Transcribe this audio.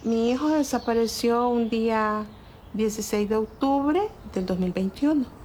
Mi hijo desapareció un día 16 de octubre del 2021.